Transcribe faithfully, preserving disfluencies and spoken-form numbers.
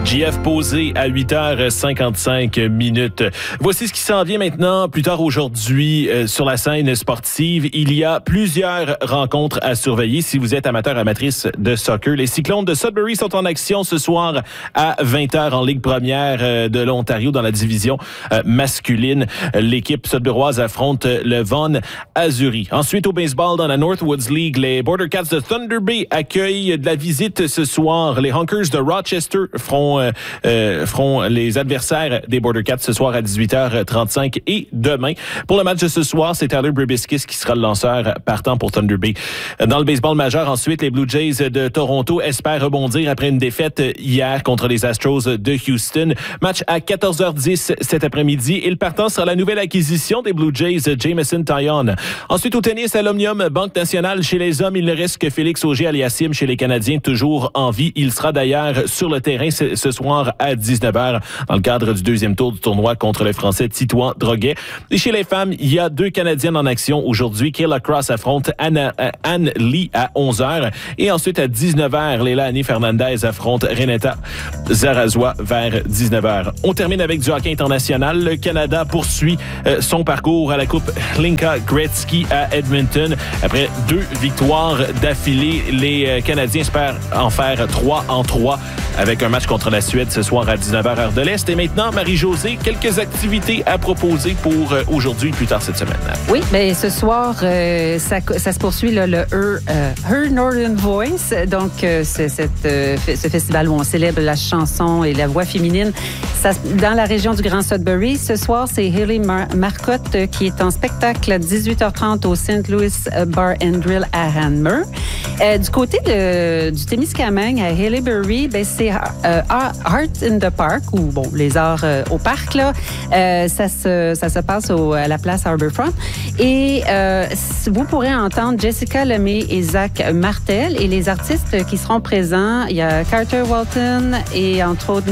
J F posé à huit heures cinquante-cinq minutes. Voici ce qui s'en vient maintenant. Plus tard aujourd'hui, euh, sur la scène sportive, il y a plusieurs rencontres à surveiller. Si vous êtes amateur, amatrice de soccer, les Cyclones de Sudbury sont en action ce soir à vingt heures en Ligue première euh, de l'Ontario dans la division euh, masculine. L'équipe sudburoise affronte le Vaughan Azzurri. Ensuite, au baseball, dans la Northwoods League, les Border Cats de Thunder Bay accueillent de la visite ce soir. Les Hunkers de Rochester feront, euh, euh, feront les adversaires des Border Cats ce soir à dix-huit heures trente-cinq et demain. Pour le match de ce soir, c'est Tyler Brubiscis qui sera le lanceur partant pour Thunder Bay. Dans le baseball majeur, ensuite, les Blue Jays de Toronto espèrent rebondir après une défaite hier contre les Astros de Houston. Match à quatorze heures dix cet après-midi et le partant sera la nouvelle acquisition des Blue Jays, Jameson Taillon. Ensuite, au tennis, à l'Omnium Banque Nationale, chez les hommes, il ne reste que Félix Auger-Aliassime chez les Canadiens, toujours en vie. Il sera d'ailleurs sur le terrain ce, ce soir à dix-neuf heures dans le cadre du deuxième tour du tournoi contre le Français Titouan Droguet. Et chez les femmes, il y a deux Canadiennes en action aujourd'hui. Kayla Cross affronte Anna, euh, Anne Lee à onze heures. Et ensuite, à dix-neuf heures, Leila Annie Fernandez affronte Renata Zarazua vers dix-neuf heures. On termine avec du hockey international. Le Canada poursuit euh, son parcours à la Coupe Hlinka Gretzky à Edmonton. Après deux victoires d'affilée, les euh, Canadiens espèrent en faire trois en trois avec un match contre la Suède ce soir à dix-neuf heures heure de l'Est. Et maintenant, Marie-Josée, quelques activités à proposer pour euh, aujourd'hui plus tard cette semaine. Oui, bien ce soir, euh, ça, ça se poursuit là, le Her, euh, Her Northern Voice. Donc, euh, c'est cette, euh, ce festival où on célèbre la chanson et la voix féminine. Ça, dans la région du Grand Sudbury, ce soir, c'est Hayley Mar- Marcotte euh, qui est en spectacle à dix-huit heures trente au Saint Louis Bar and Grill à Hanmer. Euh, du côté de, du Témiscamingue à Haileybury, ben c'est euh, Art in the Park, ou bon, les arts euh, au parc, là. Euh, ça, se, ça se passe au, à la place Harbourfront. Et euh, vous pourrez entendre Jessica Lemay et Zach Martel. Et les artistes qui seront présents, il y a Carter Walton et entre autres